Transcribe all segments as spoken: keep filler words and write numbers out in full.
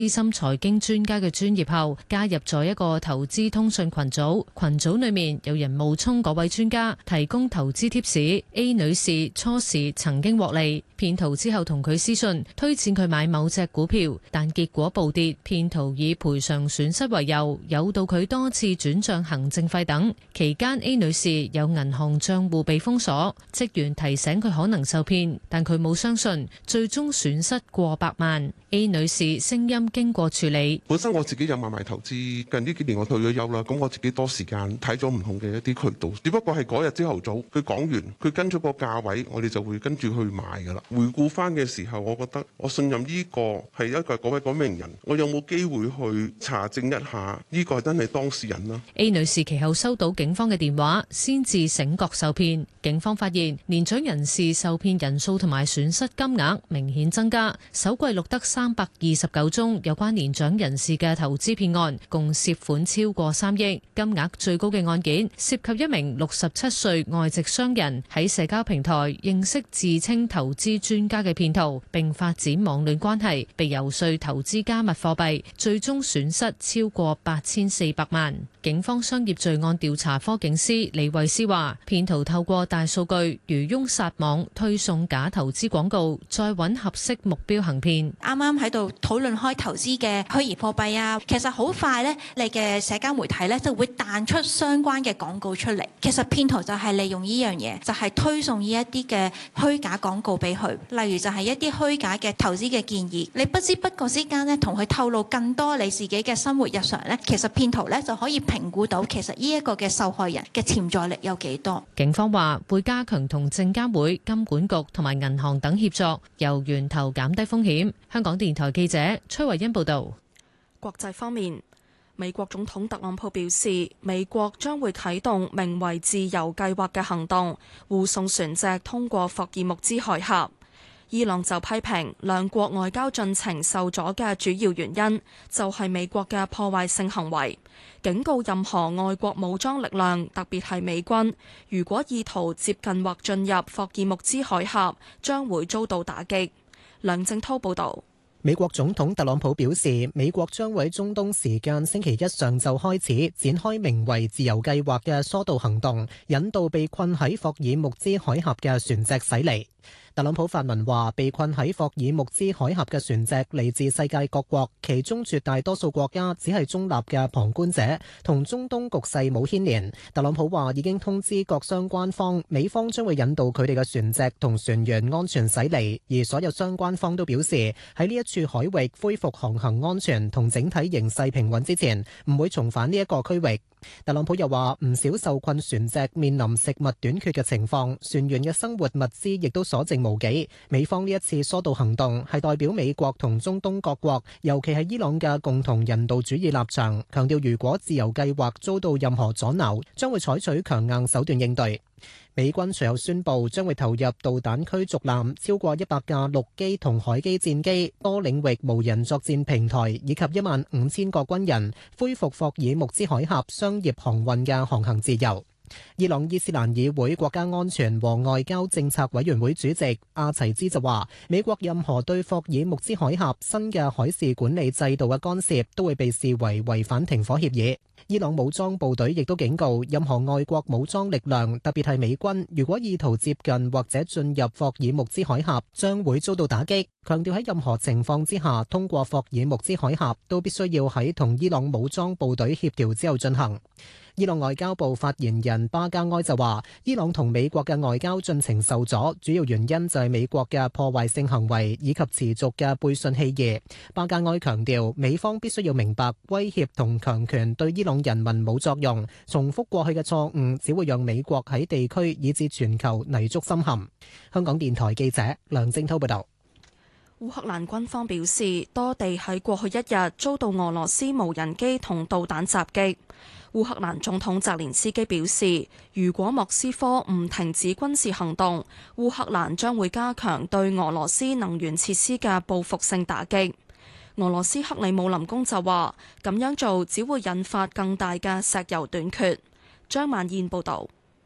資深財經專家嘅專業後，加入咗一個投資通訊群組。群組裏面有人冒充嗰位專家，提供投資貼士。A 女士初時曾經獲利，騙徒之後同佢私信，推薦佢買某隻股票，但結果暴跌。騙徒以賠償損失為由，誘導佢多次轉賬行政費等。期間 A 女士有銀行賬戶被封鎖，職員提醒佢可能受騙，但佢冇相信，最終損失過百萬。A 女士聲音經過處理， 本身我自己有買賣投資，近呢幾年我退咗休啦，咁我自己多時間睇咗唔同嘅一啲渠道，只不過係嗰日朝頭早佢講完，佢跟咗個價位，我哋就會跟住去買噶啦。回顧翻嘅時候，我覺得我信任呢個係一個嗰位嗰名人，我有冇機會去查證一下呢個係真係當事人啦。 A 女士其後收到警方嘅電話，先至醒覺受騙。警方發現年長人士受騙人數同埋損失金額明顯增加，首季錄得三百二十九宗有關年長人士嘅投資騙案，共涉款超過三億。金額最高嘅案件涉及一名六十七歲外籍商人喺社交平台認識自稱投資專家嘅騙徒，並發展網戀關係，被遊說投資加密貨幣，最終損失超過八千四百萬。警方商業罪案調查科警司李慧詩話，騙徒透過大數據漁翁撒網，推送假投資廣告，再揾合適目標行騙。 啱啱喺度討論開投資嘅虛擬貨幣啊，其實好快呢，你嘅社交媒體呢就會彈出相關嘅廣告出嚟。其實騙徒就係利用呢樣嘢，就係推送呢一啲嘅虛假廣告俾佢，例如就係一啲虛假嘅投資嘅建議。你不知不覺之間呢，同佢透露更多你自己嘅生活日常呢，其實騙徒呢就可以評估到其實呢一個嘅受害人嘅潛在力有幾多。 警方話會加強同證監會、金管局同埋銀行等協作，由源頭減低風險。香港電台記者崔慧欣報道。 國際方面，美國總統特朗普表示，美國將會啟動名為自由計劃嘅行動，護送船隻通過霍爾木茲海峽。伊朗就批評兩國外交進程受阻嘅主要原因就係美國嘅破壞性行為，警告任何外國武裝力量，特別係美軍，如果意圖接近或進入霍爾木茲海峽，將會遭到打擊。梁正濤報道。 美國總統特朗普表示，美國將會喺中東時間星期一上晝開始展開名為自由計劃嘅疏導行動，引導被困喺霍爾木茲海峽嘅船隻駛離。特朗普發文話，被困喺霍爾木茲海峽嘅船隻嚟自世界各國，其中絕大多數國家只係中立嘅旁觀者，同中東局勢冇牽連。特朗普話已經通知各相關方，美方將會引導佢哋嘅船隻同船員安全駛離，而所有相關方都表示喺呢一處海域恢復航行安全同整體形勢平穩之前，唔會重返呢一個區域。特朗普又話，唔少受困船隻面臨食物短缺嘅情況，船員嘅生活物資亦都所剩無幾。美方呢一次疏導行動係代表美國同中東各國，尤其係伊朗嘅共同人道主義立場，強調如果自由計劃遭到任何阻撓，將會採取強硬手段應對。美軍隨後宣布將會投入導彈驅逐艦、超過一百架陸基同海基戰機、多領域無人作戰平台以及一萬五千個軍人，恢復霍爾木茲海峽商業航運嘅航行自由。伊朗伊斯蘭議會國家安全和外交政策委員會主席阿齊茲就話，美國任何對霍爾木茲海峽新嘅海事管理制度嘅干涉都會被視為違反停火協議。伊朗武裝部隊亦都警告，任何外國武裝力量，特別係美軍，如果意圖接近或者進入霍爾木茲海峽，將會遭到打擊。強調喺任何情況之下，通過霍爾木茲海峽都必須要喺同伊朗武裝部隊協調之後進行。伊朗外交部發言人巴加埃就話，伊朗同美國嘅外交進程受阻，主要原因就係美國嘅破壞性行為以及持續嘅背信棄義。巴加埃強調，美方必須要明白威脅同強權對伊朗人民冇作用，重複過去嘅錯誤只會讓美國喺地區以至全球泥足深陷。香港電台記者梁正濤報道。 烏克蘭軍方表示，多地喺過去一日遭到俄羅斯無人機同導彈襲擊。烏克蘭總統澤連斯基表示，如果莫斯科唔停止軍事行動，烏克蘭將會加強對俄羅斯能源設施嘅報復性打擊。俄羅斯克里姆林宮就話，咁樣做只會引發更大嘅石油短缺。張萬燕報導。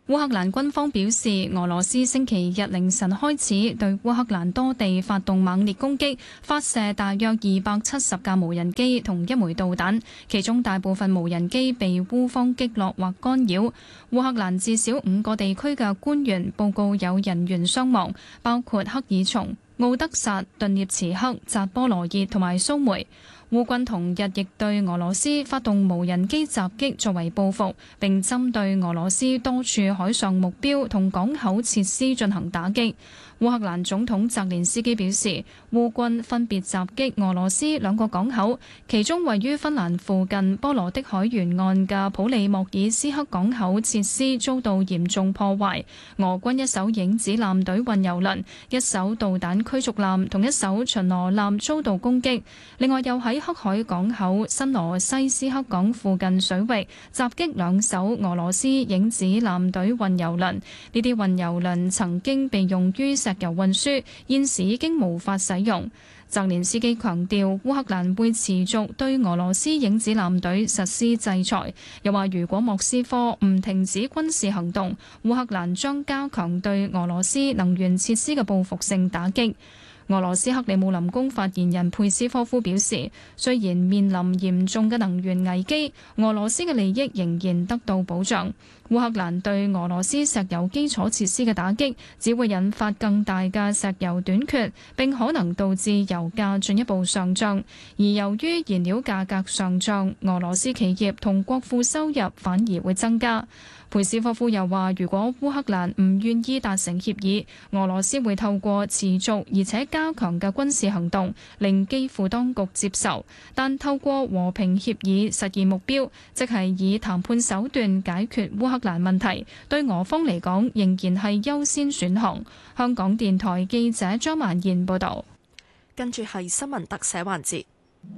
烏克蘭軍方表示，俄羅斯星期日凌晨開始對烏克蘭多地發動猛烈攻擊，發射大約二百七十架無人機同一枚導彈，其中大部分無人機被烏方擊落或干擾。烏克蘭至少五個地區嘅官員報告有人員傷亡，包括克爾松、奧德薩、頓涅茨克、扎波羅熱同埋蘇梅。烏軍同日亦對俄羅斯發動無人機襲擊作為報復，並針對俄羅斯多處海上目標同港口設施進行打擊。烏克蘭總統澤連斯基表示，烏軍分別襲擊俄羅斯兩個港口，其中位於芬蘭附近波羅的海沿岸嘅普里莫爾斯克港口設施遭到嚴重破壞。俄軍一艘影子艦隊運油輪、一艘導彈驅逐艦同一艘巡邏艦遭到攻擊。另外，又喺黑海港口新羅西斯克港附近水域襲擊兩艘俄羅斯影子艦隊運油輪。呢啲運油輪曾經被用於石油運輸，現時已經無法使用。澤連斯基強調，烏克蘭會持續對俄羅斯影子艦隊實施制裁，又話如果莫斯科唔停止軍事行動，烏克蘭將加強對俄羅斯能源設施嘅報復性打擊。俄羅斯克里姆林宮發言人佩斯科夫表示，雖然面臨嚴重嘅能源危機，俄羅斯嘅利益仍然得到保障。烏克蘭對俄羅斯石油基礎設施嘅打擊，只會引發更大嘅石油短缺，並可能導致油價進一步上漲。而由於燃料價格上漲，俄羅斯企業同國庫收入反而會增加。佩斯科夫又話，如果烏克蘭唔願意達成協議，俄羅斯會透過持續而且加強嘅軍事行動，令基輔當局接受。但透過和平協議實現目標，即係以談判手段解決烏克蘭問題，對俄方嚟講仍然係優先選項。香港電台記者張曼燕報導。 跟住係新聞特寫環節。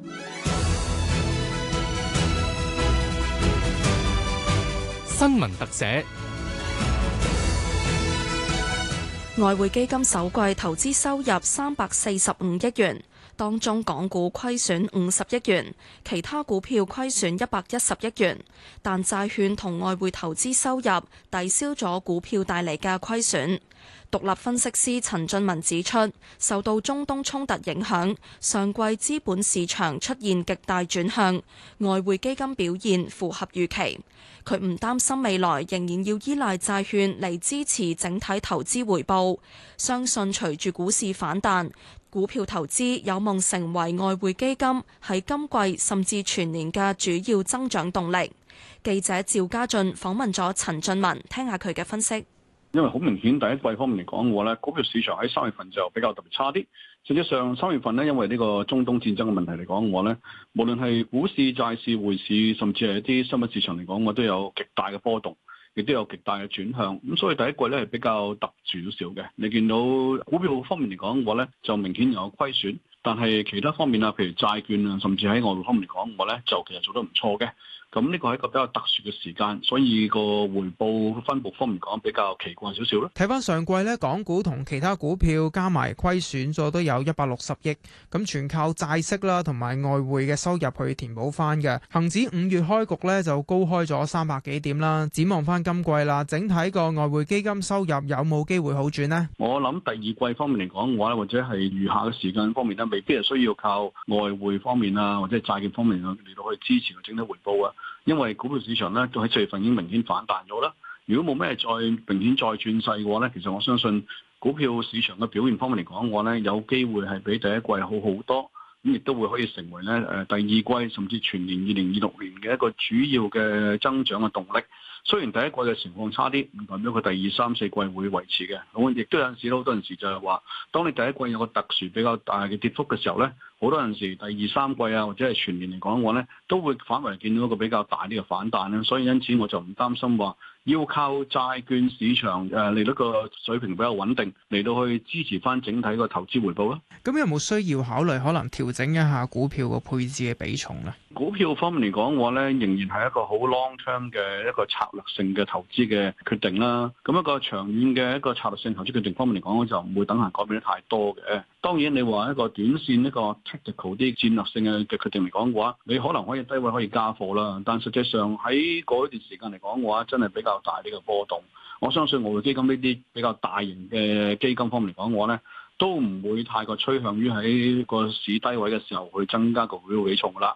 新聞特寫。 外匯基金首季投資收入三百四十五億元，當中港股虧損五十億元，其他股票虧損一百一十億元，但債券同外匯投資收入抵消咗股票帶嚟嘅虧損。獨立分析師陳俊文指出，受到中東衝突影響，上季資本市場出現極大轉向，外匯基金表現符合預期。佢唔擔心未來仍然要依賴債券嚟支持整體投資回報，相信隨住股市反彈，股票投資有望成為外匯基金喺今季甚至全年嘅主要增長動力。記者趙家俊訪問咗陳俊文，聽下佢嘅分析。 因為好明顯，第一季方面嚟講嘅話咧，股票市場喺三月份就比較特別差啲。實際上三月份咧，因為呢個中東戰爭嘅問題嚟講嘅話咧，無論係股市、債市、匯市，甚至係一啲商品市場嚟講，我都有極大嘅波動，亦都有極大嘅轉向。咁所以第一季咧係比較特殊少少嘅。你見到股票方面嚟講嘅話咧，就明顯有虧損，但係其他方面啊，譬如債券啊，甚至喺外匯方面嚟講嘅話咧，就其實做得唔錯嘅。咁呢個係一個比較特殊嘅時間，所以個回報分佈方面講比較奇怪少少咯。 睇翻上季咧，港股同其他股票加埋虧損咗都有一百六十億，咁全靠債息啦同埋外匯嘅收入去填補翻嘅。恒指五月開局咧就高開咗三百幾點啦，展望翻今季啦，整體個外匯基金收入有冇機會好轉呢？ 我諗第二季方面嚟講嘅話咧，或者係餘下嘅時間方面咧，未必係需要靠外匯方面啊，或者係債券方面嚟到去支持個整體回報啊。因為股票市場咧都喺四月份已經明顯反彈咗啦。如果冇咩再明顯再轉勢嘅話咧，其實我相信股票市場嘅表現方面嚟講嘅話咧，有機會係比第一季好好多，咁亦都會可以成為咧誒第二季甚至全年二零二六年嘅一個主要嘅增長嘅動力。雖然第一季嘅情況差啲，唔代表佢第二三四季會維持嘅。咁亦都有陣時好多陣時就係話，當你第一季有個特殊比較大嘅跌幅嘅時候咧，好多陣時第二三季啊或者係全年嚟講嘅話咧，都會反為見到一個比較大啲嘅反彈啦。所以因此我就唔擔心話要靠債券市場誒利率個水平比較穩定嚟到去支持翻整體個投資回報啦。 咁有冇需要考慮可能調整一下股票個配置嘅比重咧？ 股票方面嚟講嘅話咧，仍然係一個好 long term 嘅一個策略性嘅投資嘅決定啦。咁一個長遠嘅一個策略性投資決定方面嚟講，就唔會等閒改變得太多嘅。當然你話一個短線一個 tactical 啲戰略性嘅嘅決定嚟講嘅話，你可能可以低位可以加貨啦，但實際上喺嗰段時間嚟講嘅話，真係比較大呢個波動。我相信外匯基金呢啲比較大型嘅基金方面嚟講嘅話咧，都唔會太過趨向於喺個市低位嘅時候去增加個匯率比重噶啦。